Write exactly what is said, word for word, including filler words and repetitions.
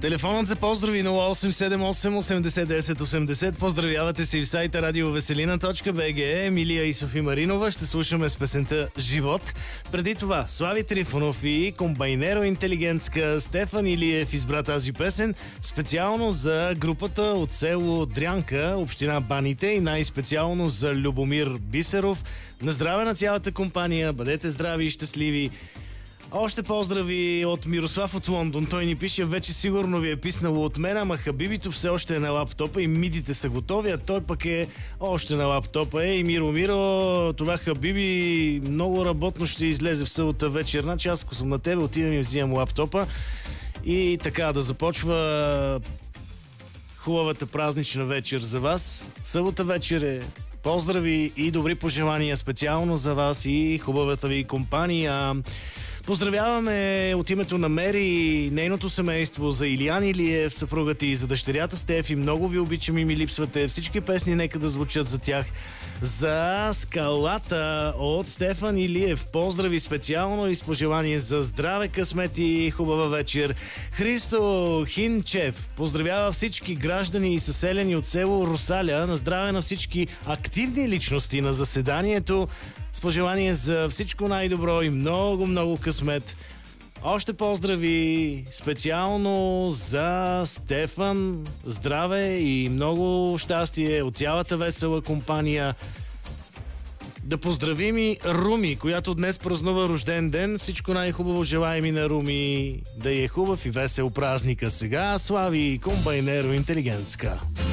Телефонът за поздрави нула осем седем осем осемдесет десет осемдесет. Поздравявате се и в сайта радиовеселина точка би джи. Емилия и Софи Маринова ще слушаме с песента «Живот». Преди това Слави Трифонов и комбайнеро интелигентска Стефан Илиев избра тази песен специално за групата от село Дрянка, община Баните, и най-специално за Любомир Бисеров. На здраве на цялата компания, бъдете здрави и щастливи. Още поздрави от Мирослав от Лондон. Той ни пише: вече сигурно ви е писнало от мен, ама Хабибито все още е на лаптопа и мидите са готови, а той пък е още на лаптопа. Ей, Миро, Миро, това Хабиби много работно ще излезе в събота вечер. Значи аз, ако съм на тебе, отивам и взимам лаптопа и така да започва хубавата празнична вечер за вас. Събота вечер е. Поздрави и добри пожелания специално за вас и хубавата ви компания. Поздравяваме от името на Мери и нейното семейство, за Илиян Илиев, съпругата, и за дъщерята Стефи. Много ви обичам и ми липсвате. Всички песни нека да звучат за тях. За Скалата от Стефан Илиев. Поздрави специално и с пожелание за здраве, късмет и хубава вечер. Христо Хинчев поздравява всички граждани и съселени от село Русаля. На здраве на всички активни личности на заседанието. С пожелание за всичко най-добро и много-много късмет. Още поздрави специално за Стефан. Здраве и много щастие от цялата весела компания. Да поздравим и Руми, която днес празнува рожден ден. Всичко най-хубаво желаем и на Руми. Да е хубав и весел празника сега. Слави комбайнеро интелигентска.